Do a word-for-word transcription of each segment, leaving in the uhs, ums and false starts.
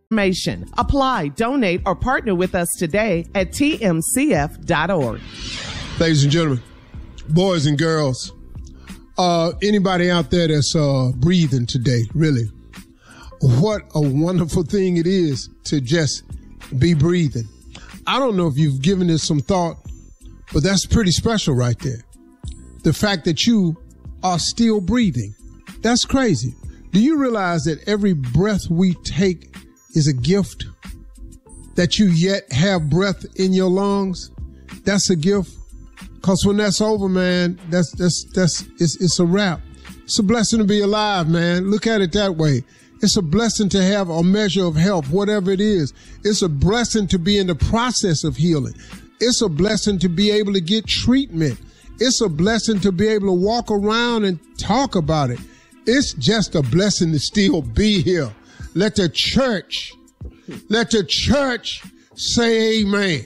information. Apply, donate, or partner with us today at T M C F dot org. Ladies and gentlemen, boys and girls, uh, anybody out there that's uh, breathing today, really, what a wonderful thing it is to just be breathing. I don't know if you've given this some thought, but that's pretty special right there. The fact that you are still breathing. That's crazy. Do you realize that every breath we take is a gift? That you yet have breath in your lungs? That's a gift. Because when that's over, man, that's, that's, that's, it's, it's a wrap. It's a blessing to be alive, man. Look at it that way. It's a blessing to have a measure of health, whatever it is. It's a blessing to be in the process of healing. It's a blessing to be able to get treatment. It's a blessing to be able to walk around and talk about it. It's just a blessing to still be here. Let the church, let the church say amen.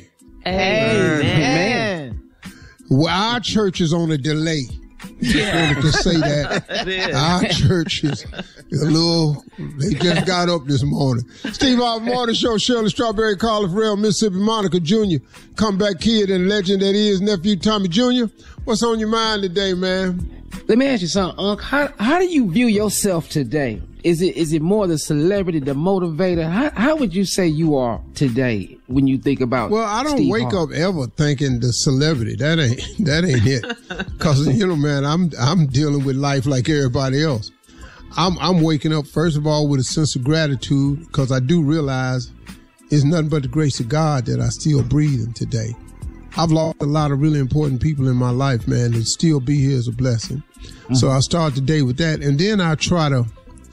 Amen. Amen. Well, our church is on a delay. Just yeah. wanted to say that. Our church is a little, they just got up this morning. Steve Harvey Morning Show, Shirley Strawberry, Carla Farrell, Mississippi Monica Junior, comeback kid and legend that is nephew Tommy Junior What's on your mind today, man? Let me ask you something, Unc. How, how do you view yourself today? Is it is it more the celebrity, the motivator? How, how would you say you are today when you think about Well, I don't Steve wake Harvey? up ever thinking the celebrity. That ain't that ain't it. Because, you know, man, I'm I'm dealing with life like everybody else. I'm I'm waking up, first of all, with a sense of gratitude because I do realize it's nothing but the grace of God that I still breathing today. I've lost a lot of really important people in my life, man, and still be here is a blessing. Mm-hmm. So I start the day with that. And then I try to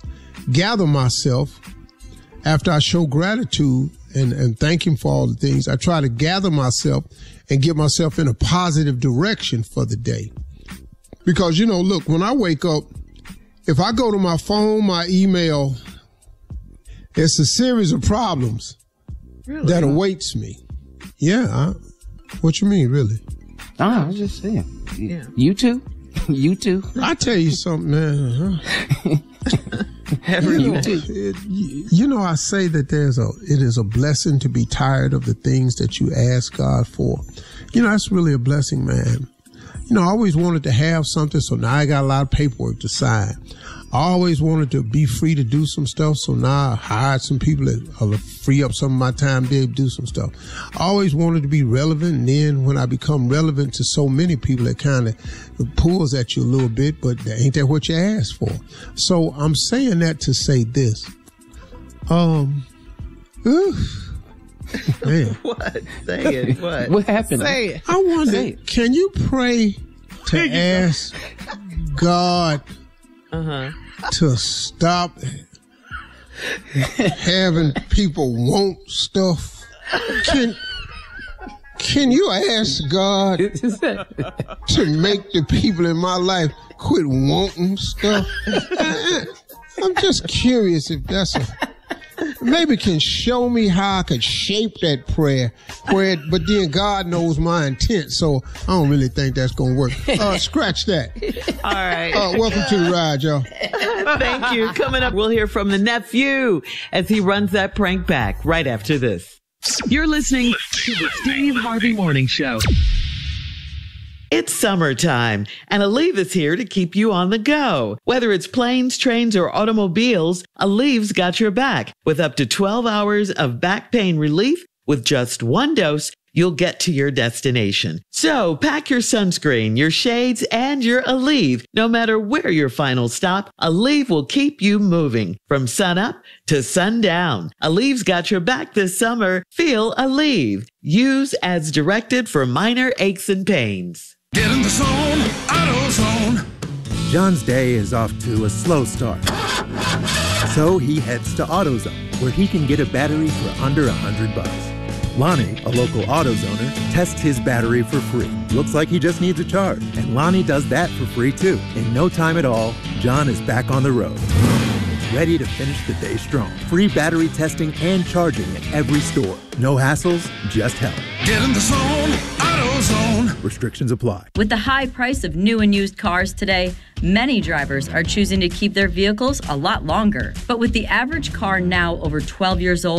gather myself after I show gratitude and, and thank him for all the things. I try to gather myself and get myself in a positive direction for the day. Because, you know, look, when I wake up, if I go to my phone, my email, it's a series of problems really? that awaits me. Yeah. I, what you mean, really? Ah, I was just saying. Yeah. You too? You too? I tell you something, man. Huh? you, know, it, you know, I say that there's a, it is a blessing to be tired of the things that you ask God for. You know, that's really a blessing, man. You know, I always wanted to have something, so now I got a lot of paperwork to sign. I always wanted to be free to do some stuff, so now I hired some people that will free up some of my time to be able to do some stuff. I always wanted to be relevant, and then when I become relevant to so many people, it kind of pulls at you a little bit, but ain't that what you asked for? So I'm saying that to say this. Um, oof. Man. What? Say it. What? What happened? Say it. I wonder, can you pray to ask God uh-huh. to stop having people want stuff? Can can you ask God to make the people in my life quit wanting stuff? I'm just curious if that's a maybe can show me how I could shape that prayer, where it, but then God knows my intent, so I don't really think that's gonna work. Uh, scratch that. All right. Uh, welcome to the ride, y'all. Thank you. Coming up, we'll hear from the nephew as he runs that prank back right after this. You're listening to the Steve Harvey Morning Show. It's summertime, and Aleve is here to keep you on the go. Whether it's planes, trains, or automobiles, Aleve's got your back. With up to twelve hours of back pain relief, with just one dose, you'll get to your destination. So pack your sunscreen, your shades, and your Aleve. No matter where your final stop, Aleve will keep you moving from sun up to sundown. Aleve's got your back this summer. Feel Aleve. Use as directed for minor aches and pains. Get in the zone, AutoZone. John's day is off to a slow start. So he heads to AutoZone, where he can get a battery for under a hundred bucks. Lonnie, a local AutoZoner, tests his battery for free. Looks like he just needs a charge. And Lonnie does that for free too. In no time at all, John is back on the road, ready to finish the day strong. Free battery testing and charging at every store. No hassles, just help. Get in the zone, AutoZone. Restrictions apply. With the high price of new and used cars today, many drivers are choosing to keep their vehicles a lot longer. But with the average car now over twelve years old,